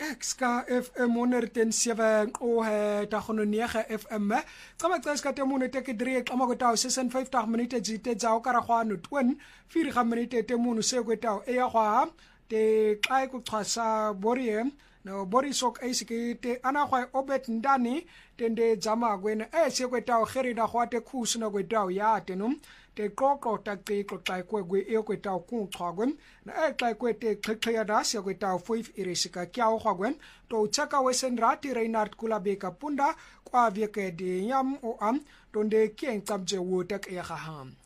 Ekska FM 107 tagononega FM tsama tsaska te mone te ke 3 xama go taw 56 minute jite tsa ka ra gwana 4 minute te mone se go taw e ya gwa te xai ku xasa borie no borisok eisike te ana gwa obet ndani tende jama gwena se go taw kheri da gwa te khusna go taw ya tenum te koko ta te ko tai ko gwe e ko taw ku xagwen na e tai ko te xexya da se go taw 5 irisika kya o xagwen to chaka wesen rati Reinhard Kulabeka punda kwa vieke de yam o am donde kien tabje wo tak e ga ham